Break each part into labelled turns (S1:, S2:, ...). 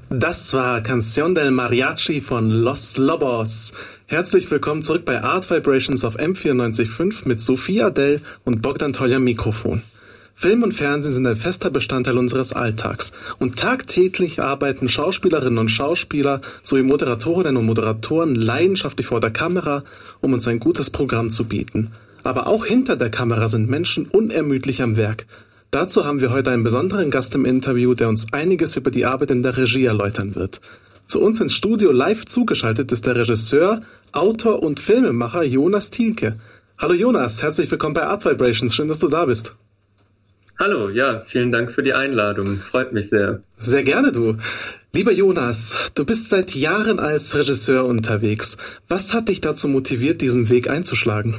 S1: Das war Canción del Mariachi von Los Lobos. Herzlich willkommen zurück bei Art Vibrations auf M94.5 mit Sophie Adell und Bogdan Tolja am Mikrofon. Film und Fernsehen sind ein fester Bestandteil unseres Alltags und tagtäglich arbeiten Schauspielerinnen und Schauspieler sowie Moderatorinnen und Moderatoren leidenschaftlich vor der Kamera, um uns ein gutes Programm zu bieten. Aber auch hinter der Kamera sind Menschen unermüdlich am Werk. Dazu haben wir heute einen besonderen Gast im Interview, der uns einiges über die Arbeit in der Regie erläutern wird. Zu uns ins Studio live zugeschaltet ist der Regisseur, Autor und Filmemacher Jonas Thielke. Hallo Jonas, herzlich willkommen bei Art Vibrations. Schön, dass du da bist.
S2: Hallo, ja, vielen Dank für die Einladung. Freut mich sehr.
S1: Sehr gerne, du. Lieber Jonas, du bist seit Jahren als Regisseur unterwegs. Was hat dich dazu motiviert, diesen Weg einzuschlagen?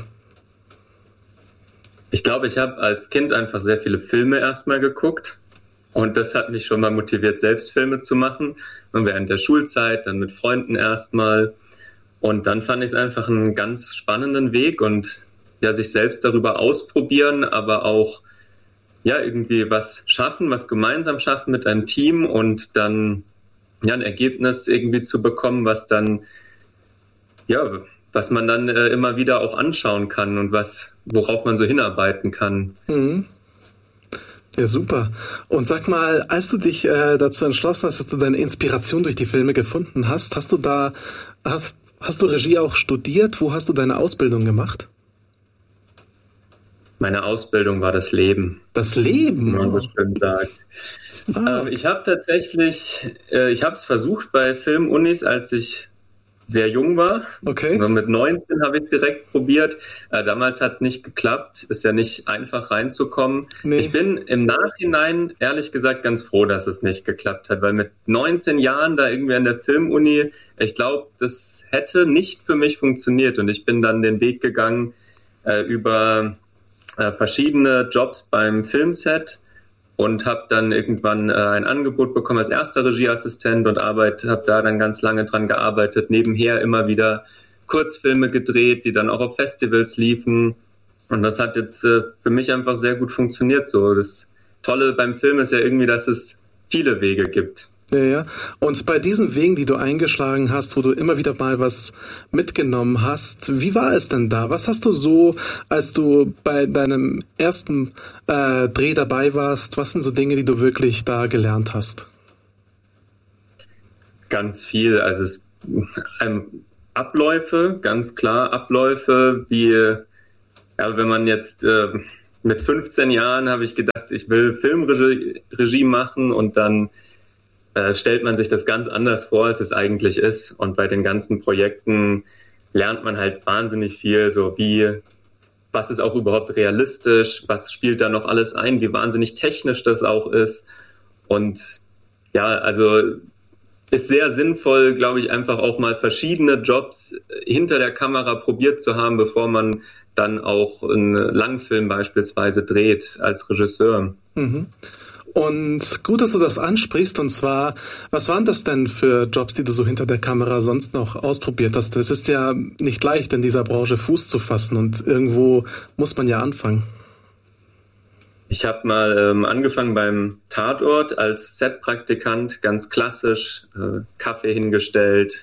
S2: Ich glaube, ich habe als Kind einfach sehr viele Filme erstmal geguckt und das hat mich schon mal motiviert, selbst Filme zu machen. Und während der Schulzeit, dann mit Freunden erstmal. Und dann fand ich es einfach einen ganz spannenden Weg und ja, sich selbst darüber ausprobieren, aber auch ja, irgendwie was schaffen, was gemeinsam schaffen mit einem Team und dann ja, ein Ergebnis irgendwie zu bekommen, was dann ja, was man dann immer wieder auch anschauen kann und worauf man so hinarbeiten kann.
S1: Mhm. Ja, super. Und sag mal, als du dich dazu entschlossen hast, dass du deine Inspiration durch die Filme gefunden hast, hast du Regie auch studiert? Wo hast du deine Ausbildung gemacht?
S2: Meine Ausbildung war das Leben.
S1: Das Leben?
S2: Wie man so schön sagt. Ich habe tatsächlich, ich habe es versucht bei Filmunis, als ich sehr jung war.
S1: Okay.
S2: Also mit 19 habe ich es direkt probiert. Damals hat es nicht geklappt. Ist ja nicht einfach reinzukommen. Nee. Ich bin im Nachhinein ehrlich gesagt ganz froh, dass es nicht geklappt hat, weil mit 19 Jahren da irgendwie an der Filmuni, ich glaube, das hätte nicht für mich funktioniert. Und ich bin dann den Weg gegangen über verschiedene Jobs beim Filmset und habe dann irgendwann ein Angebot bekommen als erster Regieassistent und habe da dann ganz lange dran gearbeitet, nebenher immer wieder Kurzfilme gedreht, die dann auch auf Festivals liefen und das hat jetzt für mich einfach sehr gut funktioniert. So, das Tolle beim Film ist ja irgendwie, dass es viele Wege gibt.
S1: Ja. Und bei diesen Wegen, die du eingeschlagen hast, wo du immer wieder mal was mitgenommen hast, wie war es denn da? Was hast du so, als du bei deinem ersten Dreh dabei warst, was sind so Dinge, die du wirklich da gelernt hast?
S2: Ganz viel. Also Abläufe, ganz klar Abläufe, wie ja, wenn man jetzt mit 15 Jahren habe ich gedacht, ich will Filmregie machen und dann stellt man sich das ganz anders vor, als es eigentlich ist. Und bei den ganzen Projekten lernt man halt wahnsinnig viel, so was ist auch überhaupt realistisch, was spielt da noch alles ein, wie wahnsinnig technisch das auch ist. Und ja, also ist sehr sinnvoll, glaube ich, einfach auch mal verschiedene Jobs hinter der Kamera probiert zu haben, bevor man dann auch einen Langfilm beispielsweise dreht als Regisseur.
S1: Mhm. Und gut, dass du das ansprichst, und zwar, was waren das denn für Jobs, die du so hinter der Kamera sonst noch ausprobiert hast? Es ist ja nicht leicht, in dieser Branche Fuß zu fassen und irgendwo muss man ja anfangen.
S2: Ich habe mal angefangen beim Tatort als Set-Praktikant, ganz klassisch, Kaffee hingestellt,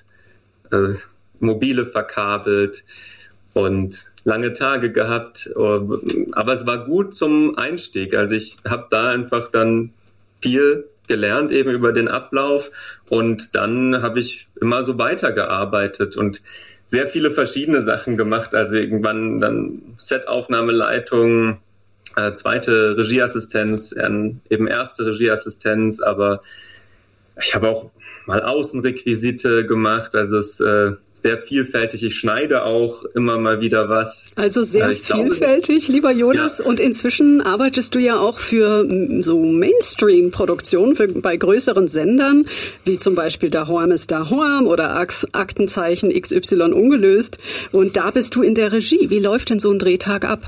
S2: Mobile verkabelt und lange Tage gehabt, aber es war gut zum Einstieg. Also ich habe da einfach dann viel gelernt eben über den Ablauf und dann habe ich immer so weitergearbeitet und sehr viele verschiedene Sachen gemacht. Also irgendwann dann Setaufnahmeleitung, zweite Regieassistenz, eben erste Regieassistenz, aber ich habe auch mal Außenrequisite gemacht, also es sehr vielfältig. Ich schneide auch immer mal wieder was.
S3: Also sehr vielfältig, lieber Jonas. Ja. Und inzwischen arbeitest du ja auch für so Mainstream-Produktionen bei größeren Sendern, wie zum Beispiel Daheim ist Daheim oder Aktenzeichen XY ungelöst. Und da bist du in der Regie. Wie läuft denn so ein Drehtag ab?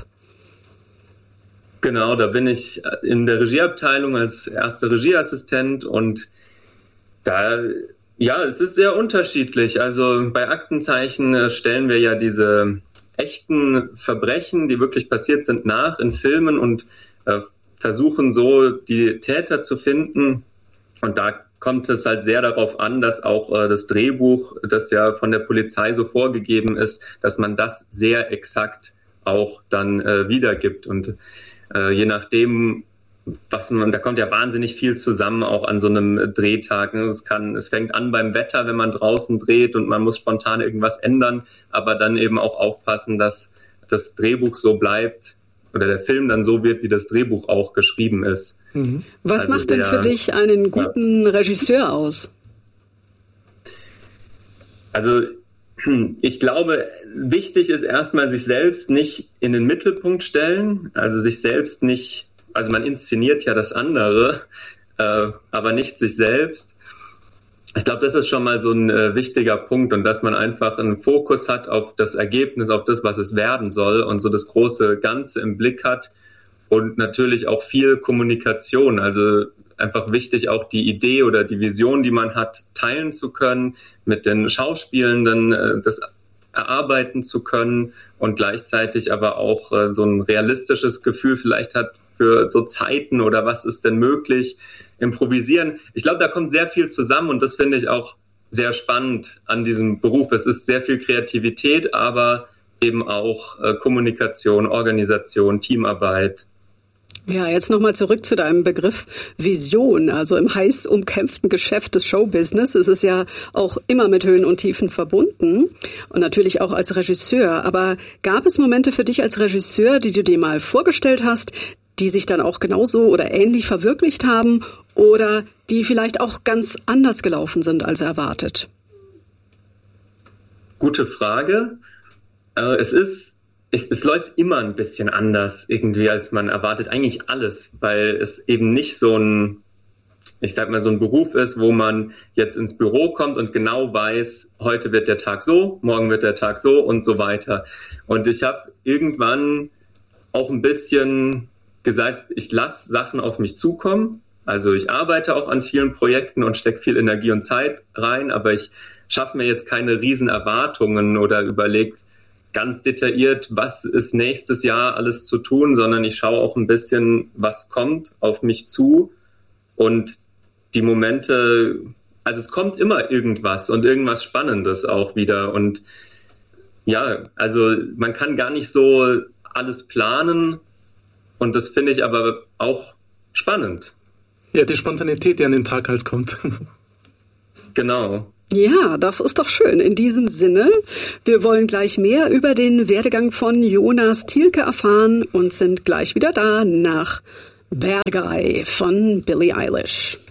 S2: Genau, da bin ich in der Regieabteilung als erster Regieassistent und da, ja, es ist sehr unterschiedlich. Also bei Aktenzeichen stellen wir ja diese echten Verbrechen, die wirklich passiert sind, nach in Filmen und versuchen so die Täter zu finden. Und da kommt es halt sehr darauf an, dass auch das Drehbuch, das ja von der Polizei so vorgegeben ist, dass man das sehr exakt auch dann wiedergibt. Und je nachdem, da kommt ja wahnsinnig viel zusammen auch an so einem Drehtag. Ne? Es fängt an beim Wetter, wenn man draußen dreht und man muss spontan irgendwas ändern, aber dann eben auch aufpassen, dass das Drehbuch so bleibt oder der Film dann so wird, wie das Drehbuch auch geschrieben ist.
S3: Mhm. Was macht denn für dich einen guten Regisseur aus?
S2: Also ich glaube, wichtig ist erstmal, sich selbst nicht in den Mittelpunkt stellen, also sich selbst nicht. Also man inszeniert ja das andere, aber nicht sich selbst. Ich glaube, das ist schon mal so ein wichtiger Punkt und dass man einfach einen Fokus hat auf das Ergebnis, auf das, was es werden soll und so das große Ganze im Blick hat und natürlich auch viel Kommunikation. Also einfach wichtig, auch die Idee oder die Vision, die man hat, teilen zu können, mit den Schauspielenden das erarbeiten zu können und gleichzeitig aber auch so ein realistisches Gefühl vielleicht hat für so Zeiten oder was ist denn möglich, improvisieren. Ich glaube, da kommt sehr viel zusammen und das finde ich auch sehr spannend an diesem Beruf. Es ist sehr viel Kreativität, aber eben auch Kommunikation, Organisation, Teamarbeit.
S3: Ja, jetzt nochmal zurück zu deinem Begriff Vision. Also im heiß umkämpften Geschäft des Showbusiness ist es ja auch immer mit Höhen und Tiefen verbunden und natürlich auch als Regisseur. Aber gab es Momente für dich als Regisseur, die du dir mal vorgestellt hast, die sich dann auch genauso oder ähnlich verwirklicht haben oder die vielleicht auch ganz anders gelaufen sind als erwartet?
S2: Gute Frage. Es läuft immer ein bisschen anders irgendwie, als man erwartet. Eigentlich alles, weil es eben nicht so ein Beruf ist, wo man jetzt ins Büro kommt und genau weiß, heute wird der Tag so, morgen wird der Tag so und so weiter. Und ich habe irgendwann auch ein bisschen gesagt, ich lasse Sachen auf mich zukommen. Also ich arbeite auch an vielen Projekten und stecke viel Energie und Zeit rein, aber ich schaffe mir jetzt keine riesen Erwartungen oder überlege ganz detailliert, was ist nächstes Jahr alles zu tun, sondern ich schaue auch ein bisschen, was kommt auf mich zu und die Momente, also es kommt immer irgendwas und irgendwas Spannendes auch wieder und ja, also man kann gar nicht so alles planen und das finde ich aber auch spannend.
S1: Ja, die Spontanität, die an den Tag halt kommt.
S2: Genau.
S3: Ja, das ist doch schön. In diesem Sinne, wir wollen gleich mehr über den Werdegang von Jonas Thielke erfahren und sind gleich wieder da nach Bad Guy von Billie Eilish.